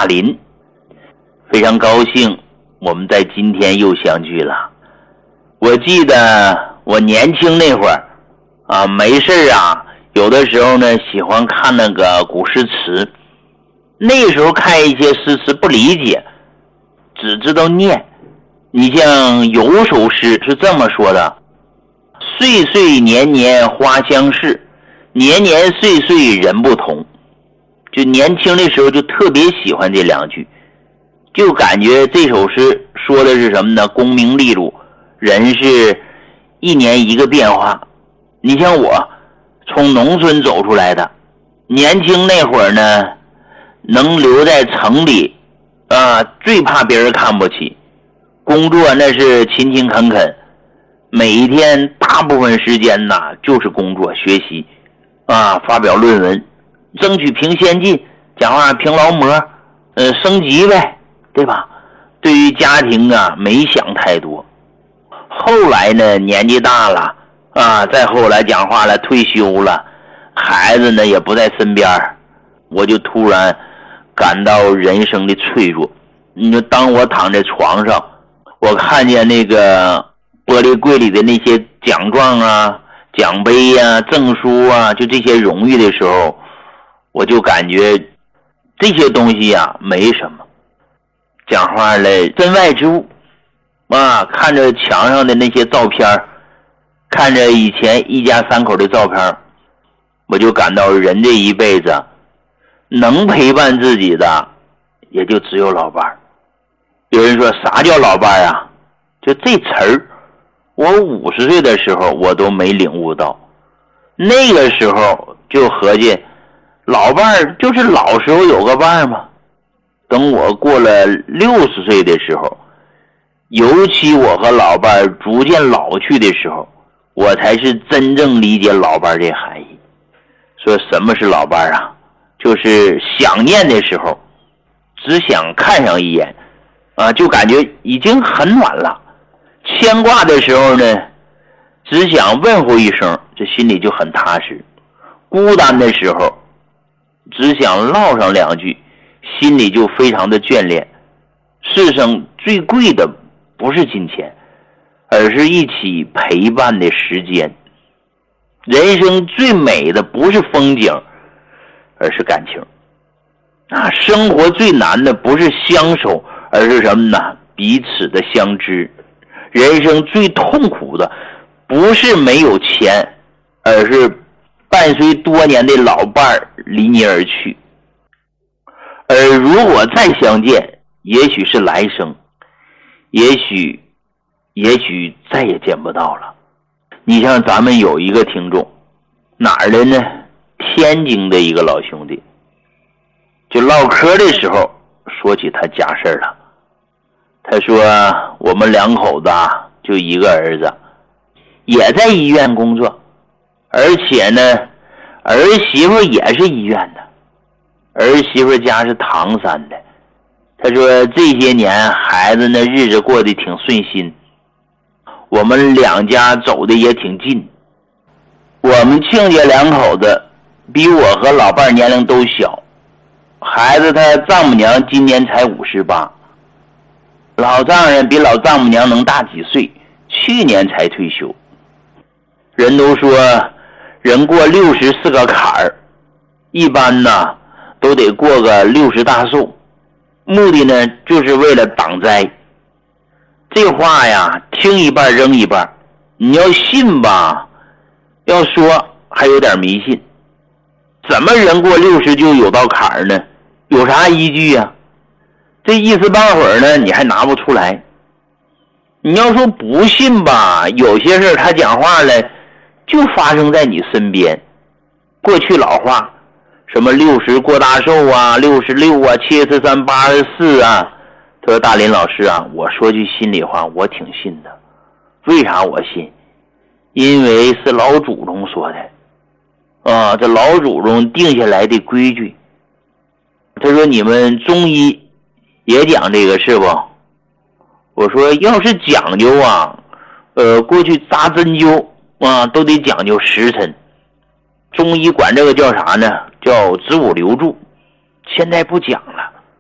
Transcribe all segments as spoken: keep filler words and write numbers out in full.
大林。非常高兴我们在今天又相聚了。我记得我年轻那会儿啊，没事啊，有的时候呢喜欢看那个古诗词。那时候看一些诗词不理解，只知道念。你像有首诗是这么说的：岁岁年年花相似，年年岁岁人不同。就年轻的时候就特别喜欢这两句，就感觉这首诗说的是什么呢？功名利禄，人是一年一个变化。你像我从农村走出来的，年轻那会儿呢，能留在城里啊，最怕别人看不起。工作那是勤勤恳恳，每一天大部分时间呐就是工作学习啊，发表论文，争取评先进，讲话评劳模，呃，升级呗，对吧？对于家庭啊没想太多。后来呢年纪大了啊，再后来讲话了，退休了，孩子呢也不在身边，我就突然感到人生的脆弱。你说当我躺在床上，我看见那个玻璃柜里的那些奖状啊、奖杯啊、证书啊，就这些荣誉的时候，我就感觉这些东西啊没什么。讲话了，身外之物啊，看着墙上的那些照片，看着以前一家三口的照片，我就感到人这一辈子能陪伴自己的也就只有老伴儿。有人说啥叫老伴儿啊？就这词儿，我五十岁的时候我都没领悟到。那个时候就合计，老伴儿就是老时候有个伴儿嘛。等我过了六十岁的时候，尤其我和老伴儿逐渐老去的时候，我才是真正理解老伴儿这含义。说什么是老伴儿啊？就是想念的时候，只想看上一眼啊，就感觉已经很暖了。牵挂的时候呢，只想问候一声，这心里就很踏实。孤单的时候，只想唠上两句，心里就非常的眷恋。世上最贵的不是金钱，而是一起陪伴的时间。人生最美的不是风景，而是感情啊！生活最难的不是相守，而是什么呢？彼此的相知。人生最痛苦的不是没有钱，而是伴随多年的老伴儿离你而去。而如果再相见，也许是来生，也许也许再也见不到了。你像咱们有一个听众，哪儿的呢？天津的一个老兄弟，就唠嗑的时候说起他家事了。他说我们两口子啊，就一个儿子，也在医院工作，而且呢儿媳妇也是医院的，儿媳妇家是唐山的。他说这些年孩子呢日子过得挺顺心，我们两家走的也挺近。我们亲家两口子比我和老伴儿年龄都小，孩子他丈母娘今年才五十八，老丈人比老丈母娘能大几岁，去年才退休。人都说人过六十是个坎儿，一般呢都得过个六十大寿，目的呢就是为了挡灾。这话呀听一半扔一半，你要信吧，要说还有点迷信。怎么人过六十就有道坎儿呢？有啥依据呀？这一时半会儿呢你还拿不出来。你要说不信吧，有些事他讲话了就发生在你身边。过去老话什么六十过大寿啊，六十六啊，七十三，八十四啊。他说大林老师啊，我说句心里话，我挺信的。为啥我信？因为是老祖宗说的啊，这老祖宗定下来的规矩。他说你们中医也讲这个是不？我说要是讲究啊，呃，过去扎针灸啊都得讲究时辰，中医管这个叫啥呢？叫子午流注，现在不讲了。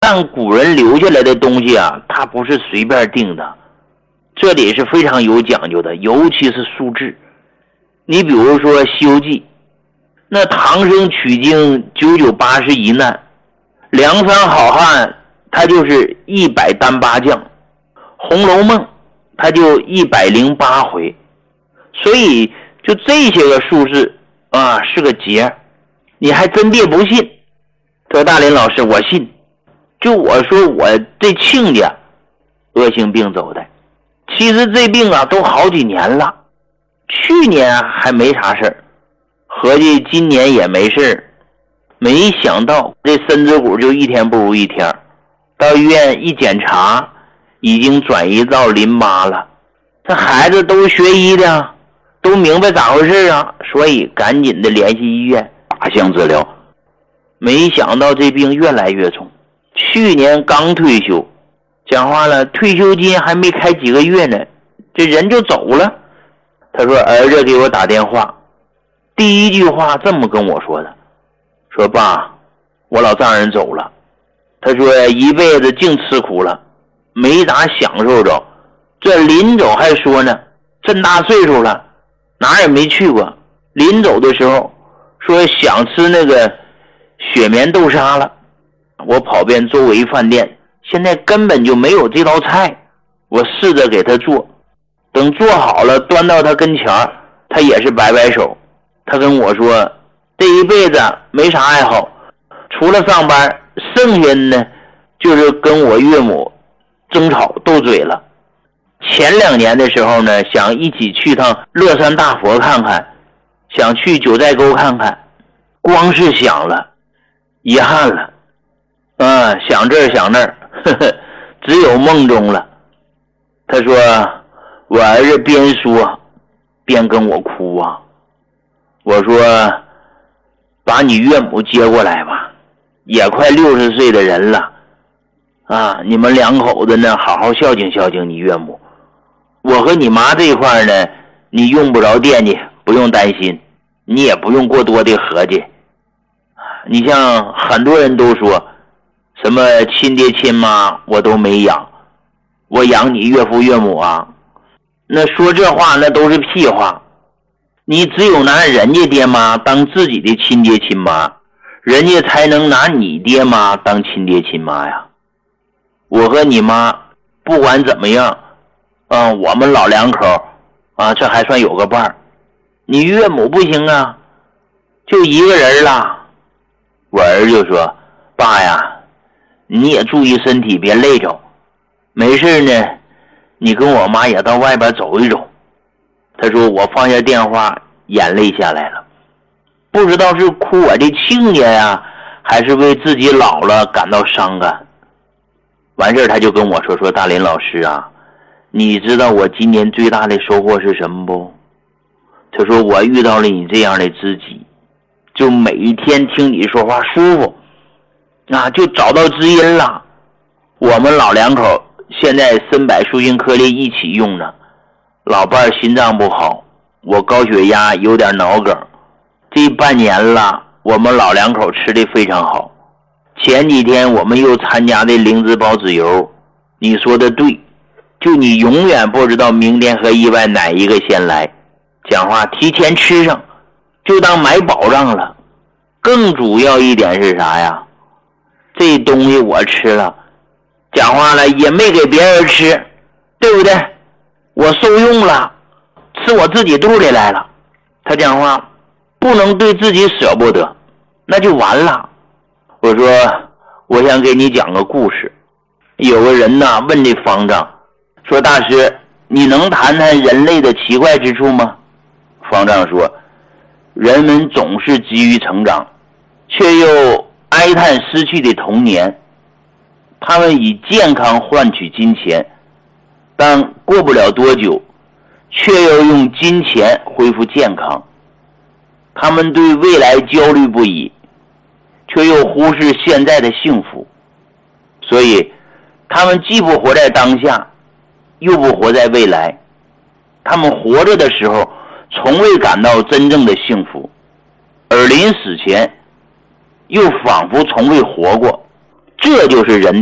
但古人留下来的东西啊，它不是随便定的，这里是非常有讲究的，尤其是数字。你比如说《西游记》，那唐僧取经九九八十一难，梁山好汉他就是一百单八将，《红楼梦》他就一百零八回，所以就这些个数字啊是个节，你还真别不信。说大林老师，我信。就我说我这亲家恶性病走的，其实这病啊都好几年了，去年还没啥事儿，合计今年也没事儿，没想到这身子骨就一天不如一天，到医院一检查，已经转移到淋巴了。这孩子都学医的，都明白咋回事啊，所以赶紧的联系医院靶向治疗。没想到这病越来越重，去年刚退休，讲话了，退休金还没开几个月呢，这人就走了。他说儿子给我打电话，第一句话这么跟我说的，说爸，我老丈人走了，他说一辈子净吃苦了，没咋享受着，这临走还说呢，这么大岁数了，哪儿也没去过，临走的时候说想吃那个雪棉豆沙了，我跑遍周围饭店，现在根本就没有这道菜，我试着给他做，等做好了端到他跟前，他也是摆摆手，他跟我说这一辈子没啥爱好，除了上班，剩下呢就是跟我岳母争吵斗嘴了。前两年的时候呢，想一起去趟乐山大佛看看，想去九寨沟看看，光是想了，遗憾了，啊，想这儿想那儿，呵呵，只有梦中了。他说我儿子边说边跟我哭啊，我说把你岳母接过来吧，也快六十岁的人了啊，你们两口子呢好好孝敬孝敬你岳母，我和你妈这一块呢，你用不着惦记，不用担心，你也不用过多的合计。你像很多人都说什么亲爹亲妈我都没养，我养你岳父岳母啊，那说这话那都是屁话，你只有拿人家爹妈当自己的亲爹亲妈，人家才能拿你爹妈当亲爹亲妈呀。我和你妈不管怎么样啊，我们老两口啊，这还算有个伴儿，你岳母不行啊，就一个人了。我儿就说爸呀，你也注意身体，别累着，没事呢你跟我妈也到外边走一走。他说我放下电话眼泪下来了，不知道是哭我的亲家呀，还是为自己老了感到伤感。完事他就跟我说说大林老师啊，你知道我今年最大的收获是什么不？他说我遇到了你这样的知己，就每一天听你说话舒服啊，就找到知音了。我们老两口现在参柏舒心颗粒一起用呢，老伴儿心脏不好，我高血压有点脑梗，这半年了我们老两口吃的非常好。前几天我们又参加的灵芝保子油，你说的对，就你永远不知道明天和意外哪一个先来，讲话提前吃上就当买保障了。更主要一点是啥呀，这东西我吃了，讲话了也没给别人吃，对不对？我受用了，吃我自己肚里来了。他讲话不能对自己舍不得，那就完了。我说我想给你讲个故事。有个人呢问这方丈说，大师你能谈谈人类的奇怪之处吗？方丈说，人们总是急于成长，却又哀叹失去的童年，他们以健康换取金钱，但过不了多久却又用金钱恢复健康。他们对未来焦虑不已，却又忽视现在的幸福，所以他们既不活在当下，又不活在未来。他们活着的时候从未感到真正的幸福，而临死前又仿佛从未活过。这就是人